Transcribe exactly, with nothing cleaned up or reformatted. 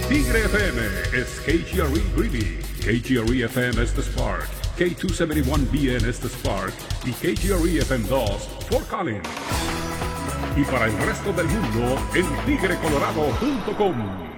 Tigre F M is K G R E Greeley, K G R E F M es The Spark, K doscientos setenta y uno B N es The Spark y K G R E F M dos Fort Collins. Y para el resto del mundo en tigre colorado punto com.